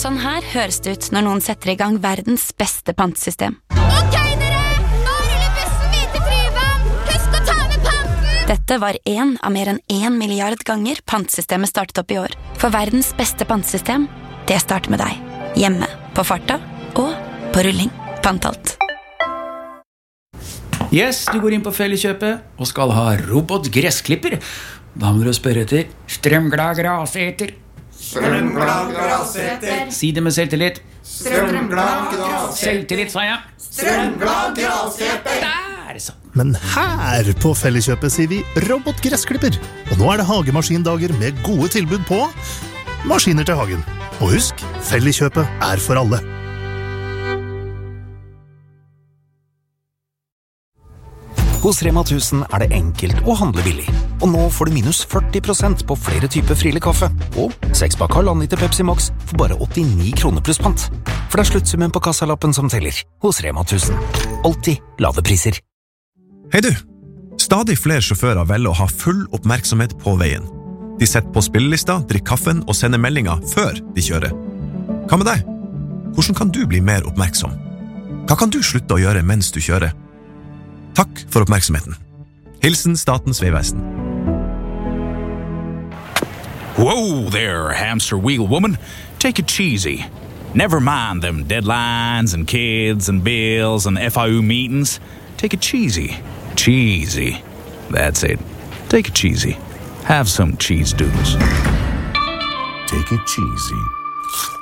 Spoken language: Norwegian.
Sånn her høres det ut når noen setter i gang verdens beste pantesystem. Ok, dere! Nå ruller bussen videre til Tryvann! Husk å ta med panten! Dette var en av mer enn 1 milliard ganger pantesystemet startet opp i år. For verdens beste pantesystem, det starter med deg. Hjemme, på farta og på rulling. Pantalt. Yes, du går inn på Felleskjøpet og skal ha robotgressklipper. Da må du spørre etter strømglad graseter. Strømglad graseter. Si det med selvtillit. Strømglad graseter. Selvtillit, sa jeg. Strømglad graseter. Der, så. Men her på Felleskjøpet sier vi robotgressklipper. Og nå er det hagemaskindager med gode tilbud på maskiner til hagen. Og husk, Felleskjøpet er for alle. Hos Rema 1000 er det enkelt å handle billig. Og nå får du minus 40% på flere typer Friele kaffe. Og 6-pakk halvanliter Pepsi Max for bare 89 kroner pluss pant. For det er sluttsummen på kassalappen som teller. Hos Rema 1000. Alltid lave priser. Hei du! Stadig flere sjåfører velger å ha full oppmerksomhet på veien. De setter på spillelista, drikker kaffen og sender meldinger før de kjører. Hva med deg? Hvordan kan du bli mer oppmerksom? Hva kan du slutte å gjøre mens du kjører? Takk for oppmerksomheten. Hilsen Statens Vegvesen. Whoa there, hamster wheel woman. Take it cheesy. Never mind them deadlines and kids and bills and FIU meetings. Take it cheesy. Cheesy. That's it. Take it cheesy. Have some cheese doodles. Take it cheesy.